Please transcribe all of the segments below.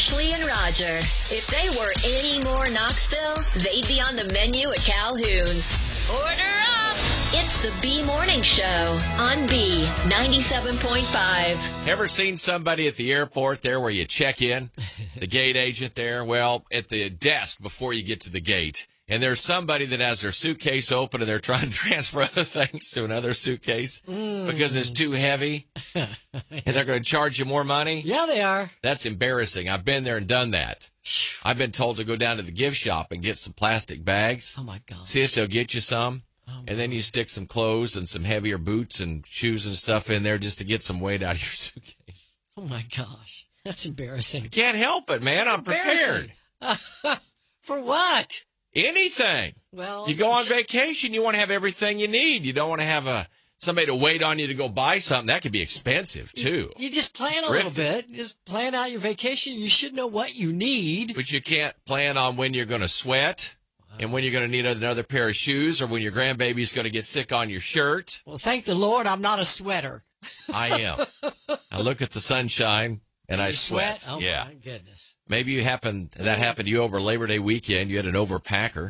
Ashley and Roger. If they were any more Knoxville, they'd be on the menu at Calhoun's. Order up! It's the B Morning Show on B 97.5. Ever seen somebody at the airport there where you check in? The gate agent there? Well, at the desk before you get to the gate. And there's somebody that has their suitcase open and they're trying to transfer other things to another suitcase because it's too heavy. And they're going to charge you more money? Yeah, they are. That's embarrassing. I've been there and done that. I've been told to go down to the gift shop and get some plastic bags. Oh, my God. See if they'll get you some. And then you stick some clothes and some heavier boots and shoes and stuff in there just to get some weight out of your suitcase. Oh, my gosh. That's embarrassing. Can't help it, man. I'm prepared. For what? Anything. Well, you go on vacation, you want to have everything you need. You don't want to have somebody to wait on you to go buy something. That could be expensive, too. You just plan a little bit. Just plan out your vacation. You should know what you need. But you can't plan on when you're going to sweat and when you're going to need another pair of shoes or when your grandbaby's going to get sick on your shirt. Well, thank the Lord I'm not a sweater. I am. I look at the sunshine and I sweat. Oh, yeah. my goodness. Maybe that happened to you over Labor Day weekend. You had an overpacker.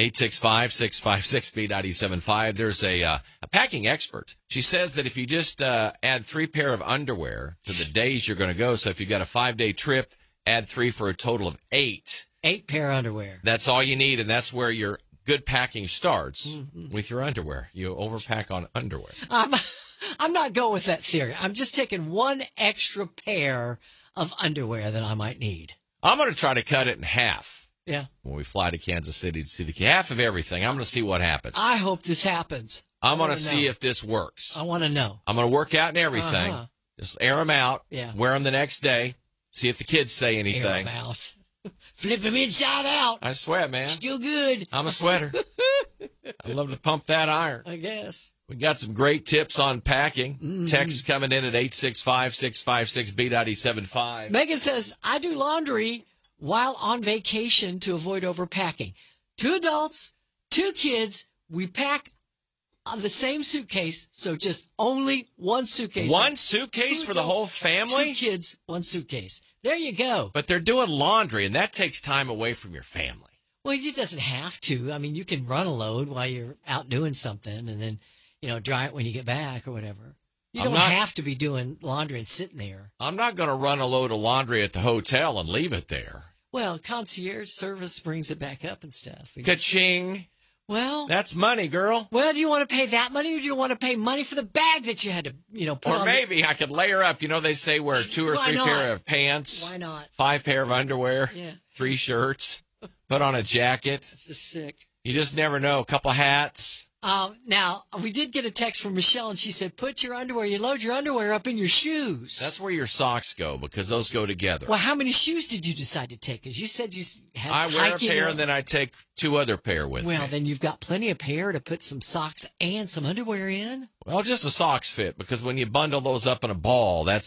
865-656-B975. There's a packing expert. She says that if you just add 3 pair of underwear to the days you're going to go, so if you've got a 5-day trip, add 3 for a total of 8. 8 pair of underwear. That's all you need, and that's where your good packing starts, with your underwear. You overpack on underwear. I'm not going with that theory. I'm just taking 1 extra pair of underwear that I might need. I'm going to try to cut it in half. Yeah. When we fly to Kansas City to see the half of everything, I'm going to see what happens. I hope this happens. I'm going to see if this works. I want to know. I'm going to work out and everything. Just air them out. Yeah. Wear them the next day. See if the kids say anything. Air them out. Flip them inside out. I sweat, man. Still good. I'm a sweater. I love to pump that iron. I guess. We got some great tips on packing. Text coming in at 865-656-B975. Megan says, I do laundry while on vacation to avoid overpacking. 2 adults, 2 kids, we pack on the same suitcase, so just only 1 suitcase. 1 suitcase 2 for the whole adults, family? 2 kids, 1 suitcase. There you go. But they're doing laundry, and that takes time away from your family. Well, it doesn't have to. I mean, you can run a load while you're out doing something and then, dry it when you get back or whatever. You don't have to be doing laundry and sitting there. I'm not going to run a load of laundry at the hotel and leave it there. Well, concierge service brings it back up and stuff. Ka-ching. Well, that's money, girl. Well, do you want to pay that money or do you want to pay money for the bag that you had to, put on? Or maybe I could layer up. They say wear 2 or 3 pair of pants. Why not? 5 pair of underwear. Yeah. 3 shirts. Put on a jacket. This is sick. You just never know. A couple hats. Now, we did get a text from Michelle, and she said, you load your underwear up in your shoes. That's where your socks go, because those go together. Well, how many shoes did you decide to take? Because you said you had I wear a pair, and then I take 2 other pair with me. Well, then you've got plenty of pair to put some socks and some underwear in. Well, just a socks fit, because when you bundle those up in a ball, that's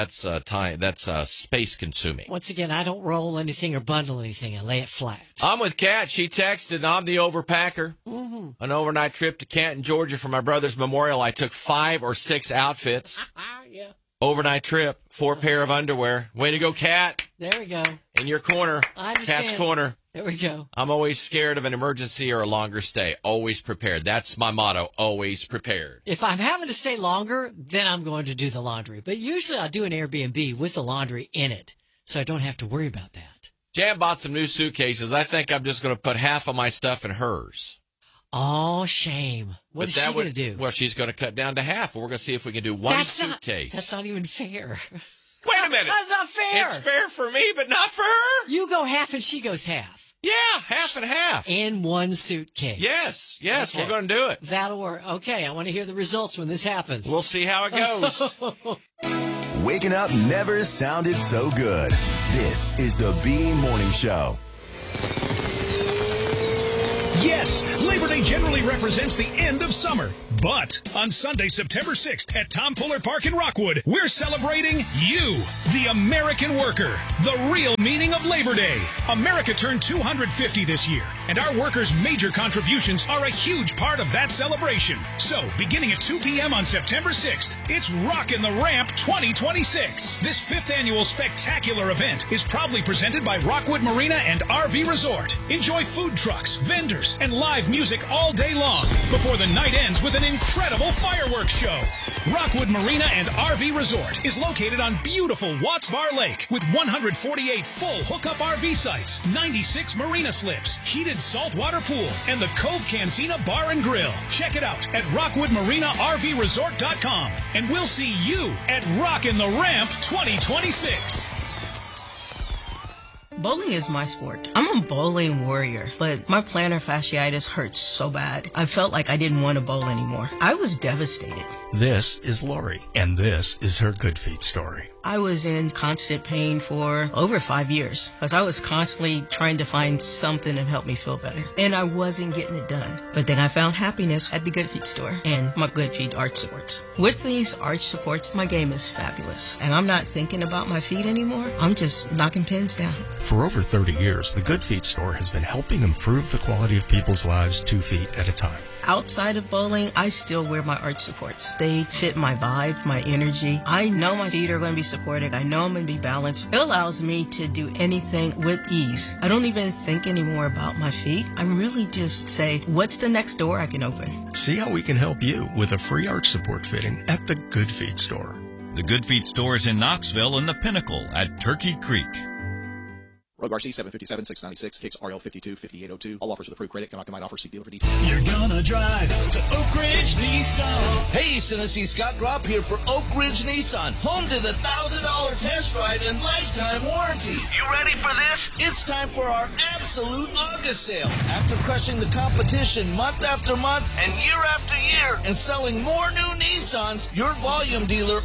space consuming. Once again, I don't roll anything or bundle anything. I lay it flat. I'm with Kat. She texted, I'm the overpacker. Mm-hmm. An overnight trip to Canton, Georgia for my brother's memorial. I took 5 or 6 outfits. Yeah. Overnight trip, 4 pair of underwear. Way to go, Kat. There we go. In your corner. I understand. Kat's corner. There we go. I'm always scared of an emergency or a longer stay. Always prepared. That's my motto. Always prepared. If I'm having to stay longer, then I'm going to do the laundry. But usually I do an Airbnb with the laundry in it, so I don't have to worry about that. Jan bought some new suitcases. I think I'm just going to put half of my stuff in hers. Oh, shame. What is she going to do? Well, she's going to cut down to half, and we're going to see if we can do one suitcase. That's not even fair. Wait a minute. That's not fair. It's fair for me, but not for her. You go half and she goes half. Yeah, half and half. In one suitcase. Yes, okay. We're going to do it. That'll work. Okay, I want to hear the results when this happens. We'll see how it goes. Waking up never sounded so good. This is the B Morning Show. Yes, Labor Day generally represents the end of summer. But on Sunday, September 6th at Tom Fuller Park in Rockwood, we're celebrating you, the American worker, the real meaning of Labor Day. America turned 250 this year. and our workers' major contributions are a huge part of that celebration. So, beginning at 2 p.m. on September 6th, it's Rockin' the Ramp 2026. This 5th annual spectacular event is proudly presented by Rockwood Marina and RV Resort. Enjoy food trucks, vendors, and live music all day long before the night ends with an incredible fireworks show. Rockwood Marina and RV Resort is located on beautiful Watts Bar Lake with 148 full hookup RV sites, 96 marina slips, heated saltwater pool, and the Cove Cantina Bar and Grill. Check it out at RockwoodMarinaRVResort.com, and we'll see you at Rockin' the Ramp 2026. Bowling is my sport. I'm a bowling warrior, but my plantar fasciitis hurts so bad. I felt like I didn't want to bowl anymore. I was devastated. This is Lori, and this is her Good Feet story. I was in constant pain for over 5 years because I was constantly trying to find something to help me feel better, and I wasn't getting it done. But then I found happiness at the Good Feet store and my Good Feet arch supports. With these arch supports, my game is fabulous, and I'm not thinking about my feet anymore. I'm just knocking pins down. For over 30 years, the Good Feet store has been helping improve the quality of people's lives 2 feet at a time. Outside of bowling, I still wear my arch supports. They fit my vibe, my energy. I know my feet are going to be supported. I know I'm going to be balanced. It allows me to do anything with ease. I don't even think anymore about my feet. I really just say, what's the next door I can open? See how we can help you with a free arch support fitting at the Good Feet store. The Good Feet store is in Knoxville and the Pinnacle at Turkey Creek. Rogue RC 757 696 kicks RL 52 5802. All offers with approved credit. Combined offer. See dealer for details. You're gonna drive to Oak Ridge Nissan. Hey, Tennessee, Scott Gropp here for Oak Ridge Nissan. Home to the $1,000 test ride and lifetime warranty. You ready for this? It's time for our absolute August sale. After crushing the competition month after month and year after year and selling more new Nissans, your volume dealer